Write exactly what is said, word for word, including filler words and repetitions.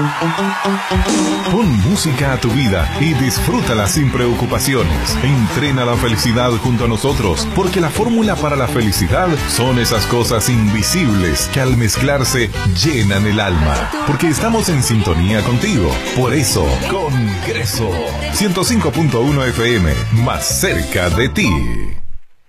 Pon música a tu vida y disfrútala sin preocupaciones. Entrena la felicidad junto a nosotros, porque la fórmula para la felicidad son esas cosas invisibles que al mezclarse llenan el alma. Porque estamos en sintonía contigo. Por eso, Congreso ciento cinco punto uno F M, más cerca de ti.